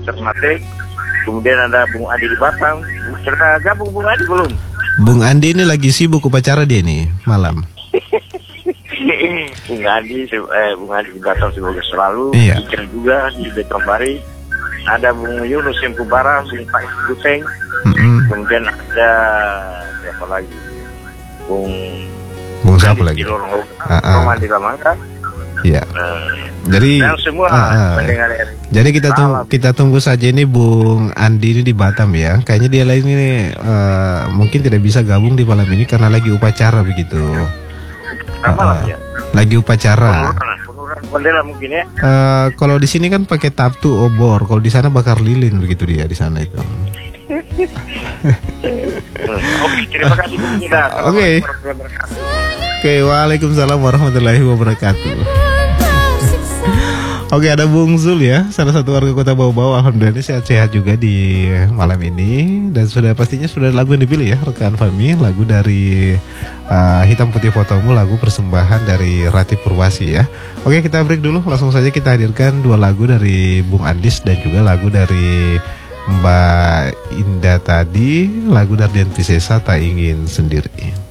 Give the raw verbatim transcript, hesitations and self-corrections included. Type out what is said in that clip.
Ternate. Kemudian ada Bung Adi di Batam. Sudah gabung Bung Adi belum? Bung Andi ini lagi sibuk upacara dia nih malam. Bung Adi, eh, Bung Adi di Batam semoga selalu. Iya. Iker juga di Betambari. Ada Bung Yunus yang Kubara, Bung Pak Guteng. Mm-mm. Kemudian ada siapa lagi? Bung Bung siapa lagi? Roman Ah, ah. di Lamangka. Iya. Nah, Jadi dan semua ah, ah. pendengar R. Jadi kita tunggu, Salam. kita tunggu saja ini Bung Andi ini di Batam ya. Kayaknya dia lain ini eh, mungkin tidak bisa gabung di malam ini karena lagi upacara begitu. Apa Ah, lah ah. ya? Lagi upacara. Penurunan, penurunan bendera mungkin ya. Eh, kalau di sini kan pakai taptu obor, kalau di sana bakar lilin begitu dia di sana itu. Hmm. Oke, terima kasih Bung Ida. Oke. Oke, waalaikumsalam warahmatullahi wabarakatuh. Oke, ada Bung Zul ya, salah satu warga Kota Bau-Bau. Alhamdulillah sehat-sehat juga di malam ini. Dan sudah pastinya sudah lagu yang dipilih ya rekan Fami. Lagu dari uh, Hitam Putih Fotomu, lagu persembahan dari Rati Purwasi ya. Oke, kita break dulu. Langsung saja kita hadirkan dua lagu dari Bung Andis dan juga lagu dari Mbak Indah tadi. Lagu dari Dian Piscesa, Tak Ingin Sendiri.